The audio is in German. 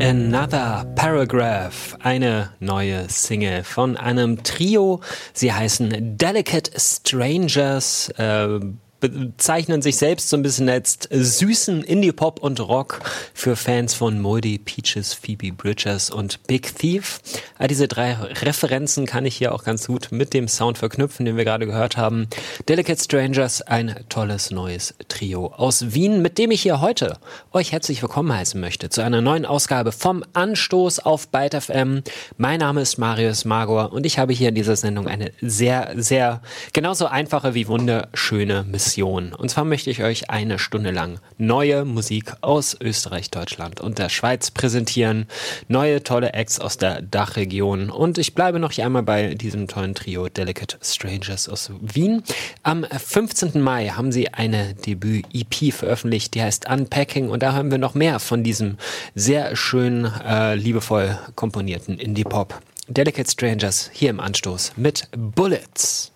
Another Paragraph, eine neue Single von einem Trio. Sie heißen Delicate Strangers, bezeichnen sich selbst so ein bisschen als süßen Indie-Pop und Rock für Fans von Moldy, Peaches, Phoebe Bridgers und Big Thief. All diese drei Referenzen kann ich hier auch ganz gut mit dem Sound verknüpfen, den wir gerade gehört haben. Delicate Strangers, ein tolles neues Trio aus Wien, mit dem ich hier heute euch herzlich willkommen heißen möchte zu einer neuen Ausgabe vom Anstoß auf Byte FM. Mein Name ist Marius Magor und ich habe hier in dieser Sendung eine sehr, sehr genauso einfache wie wunderschöne Mission. Und zwar möchte ich euch eine Stunde lang neue Musik aus Österreich, Deutschland und der Schweiz präsentieren. Neue tolle Acts aus der Dachregion. Und ich bleibe noch hier einmal bei diesem tollen Trio Delicate Strangers aus Wien. Am 15. Mai haben sie eine Debüt-EP veröffentlicht, die heißt Unpacking. Und da hören wir noch mehr von diesem sehr schön, liebevoll komponierten Indie-Pop. Delicate Strangers hier im Anstoß mit Bullets.